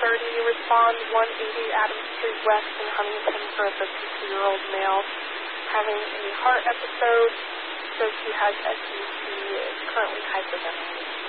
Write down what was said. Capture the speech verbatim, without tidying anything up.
thirty, respond one eighty Adams Street West in Huntington for a fifty-two-year-old male having a heart episode. Says he has S U C, is currently hyperventilating.